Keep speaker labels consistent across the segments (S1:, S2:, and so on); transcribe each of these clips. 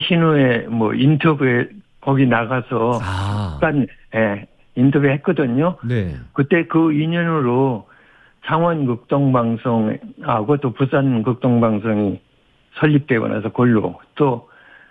S1: 신우의 뭐 인터뷰에 거기 나가서 잠깐 인터뷰했거든요.
S2: 네.
S1: 그때 그 인연으로 창원 극동방송하고 또 부산 극동방송이 설립되고 나서 그걸로 또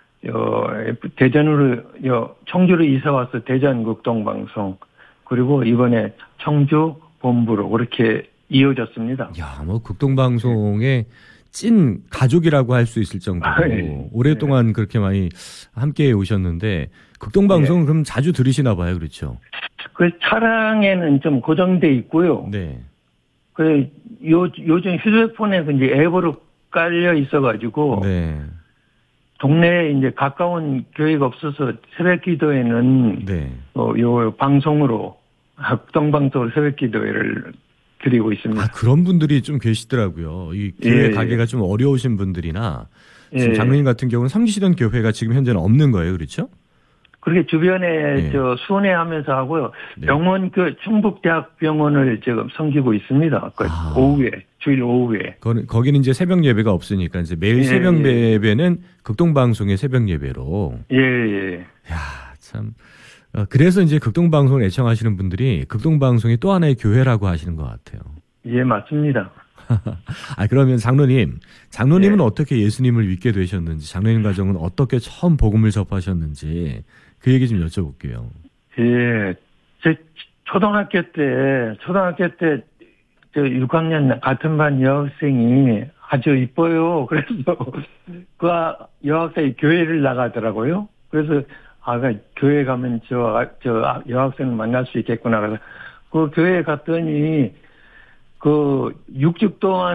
S1: 대전으로 청주로 이사 와서 대전 극동방송 그리고 이번에 청주 본부로 그렇게 이어졌습니다.
S2: 야, 뭐 극동방송의 찐 가족이라고 할 수 있을 정도로
S1: 네.
S2: 오랫동안 그렇게 많이 함께 오셨는데 극동방송은 그럼 자주 들으시나 봐요, 그렇죠?
S1: 그 차량에는 좀 고정돼 있고요.
S2: 네.
S1: 그 요즘 휴대폰에 이제 앱으로 깔려 있어가지고
S2: 네.
S1: 동네에 이제 가까운 교회가 없어서 새벽기도에는
S2: 네.
S1: 요 방송으로 극동방송으로 새벽기도회를 드리고 있습니다.
S2: 아, 그런 분들이 좀 계시더라고요. 이 교회
S1: 예,
S2: 가기가 좀 어려우신 분들이나 지금
S1: 예.
S2: 장로님 같은 경우는 섬기시던 교회가 지금 현재는 없는 거예요, 그렇죠?
S1: 그렇게 주변에
S2: 네.
S1: 수원회하면서 하고요.
S2: 네.
S1: 병원 충북대학병원을 지금 섬기고 있습니다. 오후에 주일 오후에.
S2: 거기는 이제 새벽 예배가 없으니까 이제 매일 새벽 예배는 극동방송의 새벽 예배로.
S1: 예.
S2: 야, 참. 그래서 이제 극동방송을 애청하시는 분들이 극동방송이 또 하나의 교회라고 하시는 것 같아요.
S1: 예, 맞습니다.
S2: 아, 그러면 장로님은 어떻게 예수님을 믿게 되셨는지, 장로님 가정은 어떻게 처음 복음을 접하셨는지 그 얘기 좀 여쭤볼게요.
S1: 예, 제 초등학교 때 6학년 같은 반 여학생이 아주 이뻐요. 그래서 그 여학생이 교회를 나가더라고요. 그래서 교회 가면 저 여학생을 만날 수 있겠구나. 그래서 그 교회에 갔더니 그 6주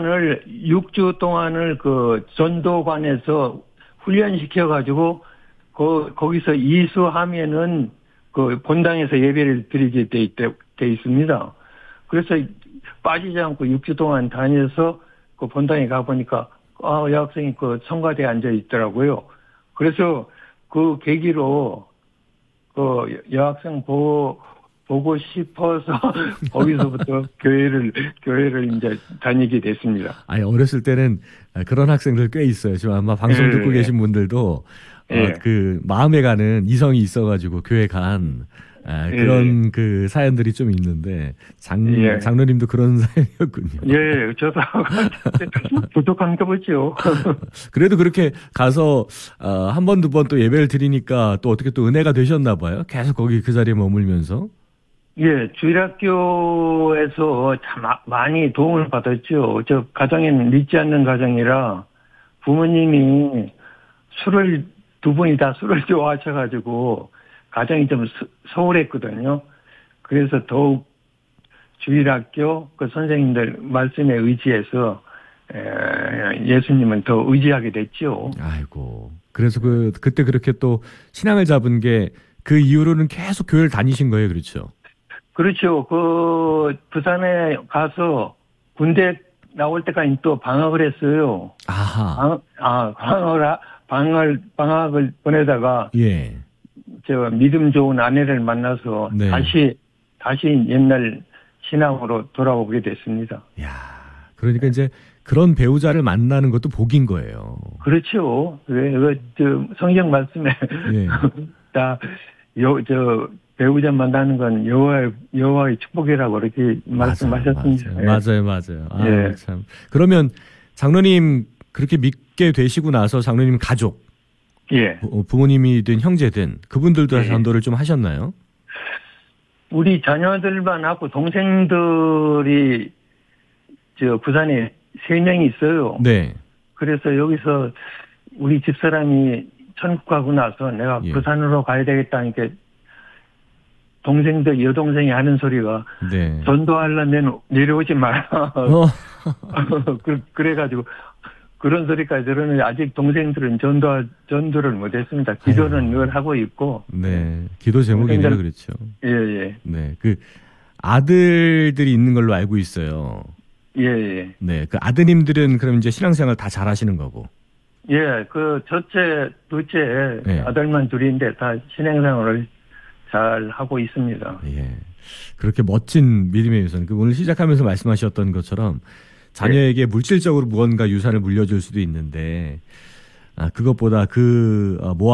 S1: 동안을 그 전도관에서 훈련시켜가지고 거기서 이수하면은 그 본당에서 예배를 드리게 돼 있습니다. 그래서 빠지지 않고 6주 동안 다녀서 그 본당에 가보니까 여학생이 그 성가대에 앉아 있더라고요. 그래서 그 계기로 그 여학생 보고 싶어서 거기서부터 교회를 이제 다니게 됐습니다.
S2: 아니, 어렸을 때는 그런 학생들 꽤 있어요. 지금 아마 방송 듣고 계신 분들도 그 마음에 가는 이성이 있어가지고 교회 간 그런 그 사연들이 좀 있는데 장로님도 그런 사연이었군요.
S1: 예, 저도 부족한가 보죠.
S2: 그래도 그렇게 가서 한 번, 두 번 또 예배를 드리니까 또 어떻게 또 은혜가 되셨나 봐요. 계속 거기 그 자리에 머물면서.
S1: 예, 주일학교에서 참 많이 도움을 받았죠. 저 가정에는 믿지 않는 가정이라 부모님이 두 분이 다 술을 좋아하셔가지고 가정이 좀 소홀했거든요. 그래서 더욱 주일학교 그 선생님들 말씀에 의지해서 예수님은 더 의지하게 됐죠.
S2: 아이고. 그래서 그때 그렇게 또 신앙을 잡은 게 그 이후로는 계속 교회를 다니신 거예요, 그렇죠?
S1: 그렇죠. 그 부산에 가서 군대 나올 때까지 또 방학을 했어요.
S2: 아하.
S1: 방학을 보내다가 저 믿음 좋은 아내를 만나서 다시 옛날 신앙으로 돌아오게 됐습니다.
S2: 야, 그러니까 이제 그런 배우자를 만나는 것도 복인 거예요.
S1: 그렇죠. 성경 말씀에 다 배우자 만나는 건 여호와의 축복이라고 이렇게 말씀하셨습니다.
S2: 맞아요. 참. 그러면 장로님 그렇게 믿게 되시고 나서 장로님 가족, 부모님이든 형제든 그분들도 전도를 좀 하셨나요?
S1: 우리 자녀들만 하고 동생들이 부산에 3명이 있어요.
S2: 네.
S1: 그래서 여기서 우리 집사람이 천국 가고 나서 내가 부산으로 가야 되겠다니까 여동생이 하는 소리가 전도하려면 내려오지 마라. 그래가지고 그런 소리까지 들으면 아직 동생들은 전도를 못했습니다. 기도는 늘 하고 있고.
S2: 네, 기도 제목이네요, 그렇죠.
S1: 예.
S2: 네, 그 아들들이 있는 걸로 알고 있어요.
S1: 예.
S2: 네, 그 아드님들은 그럼 이제 신앙생활 다 잘하시는 거고.
S1: 예, 그 첫째, 둘째 아들만 둘인데 다 신앙생활을 잘 하고 있습니다.
S2: 예, 그렇게 멋진 믿음의 유산. 오늘 시작하면서 말씀하셨던 것처럼 자녀에게 물질적으로 무언가 유산을 물려줄 수도 있는데 그것보다 그 모아